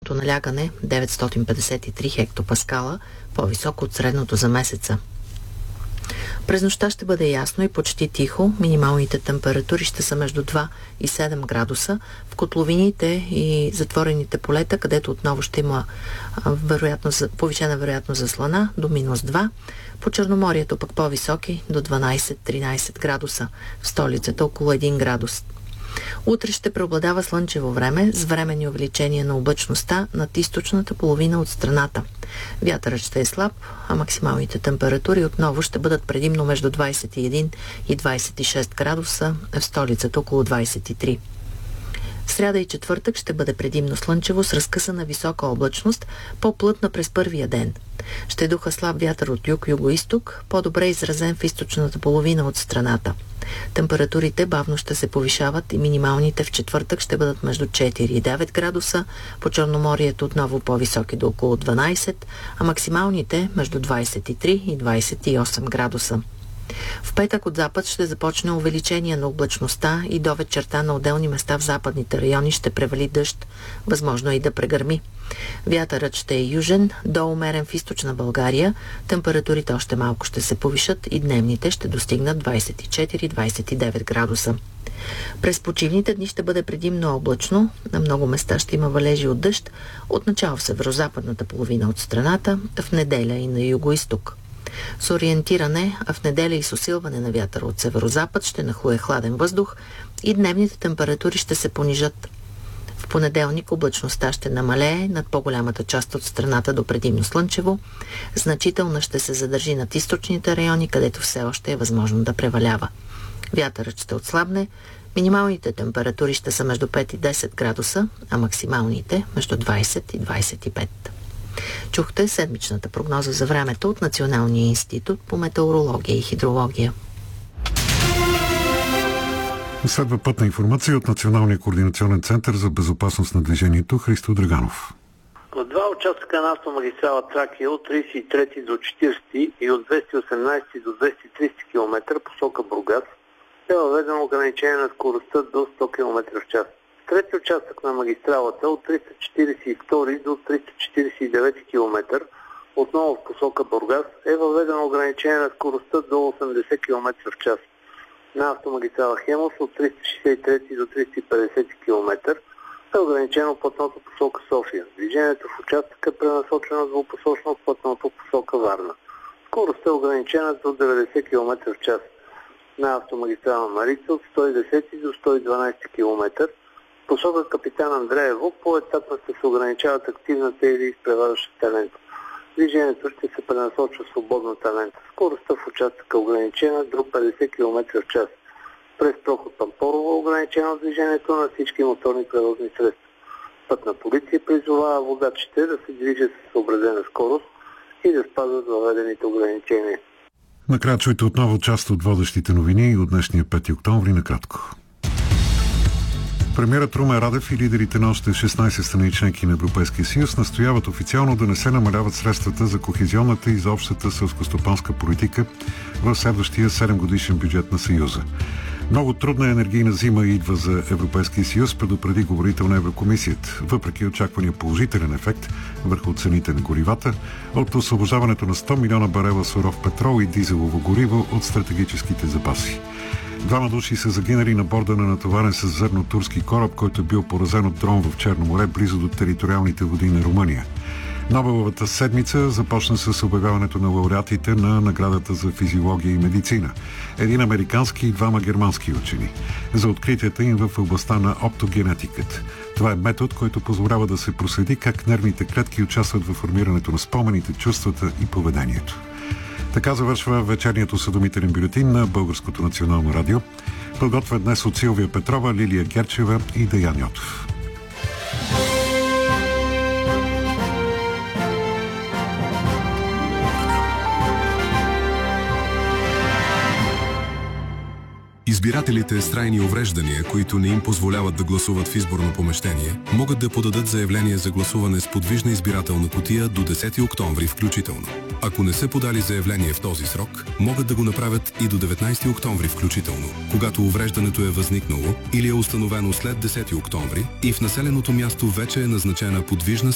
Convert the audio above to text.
атмосферното налягане 953 хектопаскала, по-високо от средното за месеца. През нощта ще бъде ясно и почти тихо. Минималните температури ще са между 2 и 7 градуса. В котловините и затворените полета, където отново ще има повишена вероятност за слана, до -2. По Черноморието пък по-високи, до 12-13 градуса. В столицата около 1 градус. Утре ще преобладава слънчево време с временни увеличения на облачността над източната половина от страната. Вятърът ще е слаб, а максималните температури отново ще бъдат предимно между 21 и 26 градуса, в столицата около 23. В сряда и четвъртък ще бъде предимно слънчево с разкъсана висока облачност, по-плътна през първия ден. Ще духа слаб вятър от юг-юго-исток, по-добре изразен в източната половина от страната. Температурите бавно ще се повишават и минималните в четвъртък ще бъдат между 4 и 9 градуса, по Черноморието отново по-високи до около 12, а максималните между 23 и 28 градуса. В петък от запад ще започне увеличение на облачността и до вечерта на отделни места в западните райони ще превали дъжд, възможно и да прегърми. Вятърът ще е южен, до умерен в източна България, температурите още малко ще се повишат и дневните ще достигнат 24-29 градуса. През почивните дни ще бъде предимно облачно, на много места ще има валежи от дъжд, отначало в северозападната половина от страната, в неделя и на юго-исток. С ориентиране, а в неделя и с усилване на вятъра от северозапад ще нахлуе хладен въздух и дневните температури ще се понижат. В понеделник облачността ще намалее над по-голямата част от страната до предимно слънчево. Значителна ще се задържи над източните райони, където все още е възможно да превалява. Вятърът ще отслабне, минималните температури ще са между 5 и 10 градуса, а максималните между 20 и 25. Чухте седмичната прогноза за времето от Националния институт по метеорология и хидрология. Следва пътна информация от Националния координационен център за безопасност на движението. Христо Драганов. От два участъка на автомагистрала Тракия от 33 до 40 и от 218 до 230 км посока Бургас е въведено ограничение на скоростта до 100 км в час. Трети участък на магистралата от 342 до 349 км, отново в посока Бургас, е въведено ограничение на скоростта до 80 км в час. На автомагистрала Хемус от 363 до 350 км е ограничено платното посока София. Движението в участъка е пренасочено двупосочно в платното посока Варна. Скоростта е ограничена до 90 км в час. На автомагистрала Марица от 110 до 112 км посока Капитан Андреево по-етапно ще се ограничават активната или изпреварващата лента. Движението ще се пренасочва свободната лента. Скоростта в участъка е ограничена до 50 км в час. През проход Пампорово е ограничено движението на всички моторни превозни средства. Пътна полиция призовава водачите да се движат с съобразена скорост и да спазват въведените ограничения. Накрая чуйте отново част от водещите новини от днешния 5 октомври накратко. Премиерът Румен Радев и лидерите на още 16 страни членки на Европейския съюз настояват официално да не се намаляват средствата за кохезионната и за общата селскостопанска политика в следващия 7-годишен бюджет на Съюза. Много трудна енергийна зима идва за Европейския съюз, предупреди говорител на Еврокомисията, въпреки очаквания положителен ефект върху цените на горивата от освобождаването на 100 милиона барела суров петрол и дизелово гориво от стратегическите запаси. 2 души са загинали на борда на натоварен с зърно турски кораб, който е бил поразен от дрон в Черно море, близо до териториалните води на Румъния. Нобеловата седмица започна с обявяването на лауреатите на наградата за физиология и медицина. 1 американски и 2 германски учени. За откритията им в областта на оптогенетиката. Това е метод, който позволява да се проследи как нервните клетки участват в формирането на спомените, чувствата и поведението. Така завършва вечерният осведомителен бюлетин на Българското национално радио. Подготвя днес от Силвия Петрова, Лилия Герчева и Деян Йотов. Избирателите с трайни увреждания, които не им позволяват да гласуват в изборно помещение, могат да подадат заявление за гласуване с подвижна избирателна кутия до 10 октомври включително. Ако не са подали заявление в този срок, могат да го направят и до 19 октомври включително, когато увреждането е възникнало или е установено след 10 октомври и в населеното място вече е назначена подвижна